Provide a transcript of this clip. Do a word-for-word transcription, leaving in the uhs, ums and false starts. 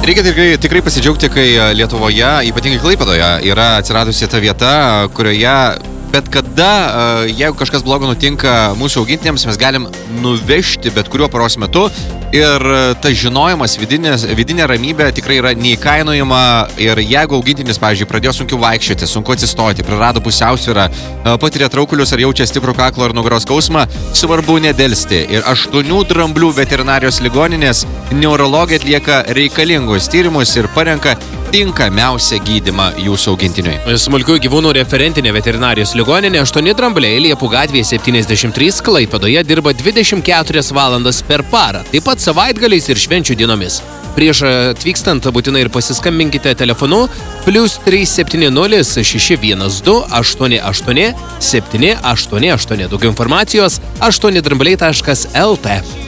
Reikia tikrai, tikrai pasidžiaugti, kai Lietuvoje, ypatingai Klaipėdoje, yra atsiradusi ta vieta, kurioje bet kada, jeigu kažkas blogo nutinka mūsų augintiniams, mes galim nuvežti bet kuriuo paros metu ir tas žinojimas, vidinės, vidinė ramybė tikrai yra neįkainojama ir jeigu augintinis, pavyzdžiui, pradėjo sunkiau vaikščioti, sunku atsistoti, prarado pusiausvyrą, patiria traukulius ar jaučia stiprų kaklo ar nugaros skausmą, svarbu nedelsti. Ir aštuonių dramblių veterinarijos ligoninės neurologai atlieka reikalingus tyrimus ir parenka tinkamiausią gydymą jūsų augintiniui. Smulkių gyvūnų referentinė veterinarijos ligoninė aštuoni drambliai Liepų gatvėje septyniasdešimt trys Klaipėdoje dirba dvidešimt keturias valandas per parą, taip pat savaitgaliais ir švenčių dienomis. Prieš atvykstant būtinai ir pasiskambinkite telefonu plius trys septyni nulis šeši vienas du aštuoni aštuoni septyni aštuoni aštuoni. Daugiau informacijos aštuoni drambliai taškas el t.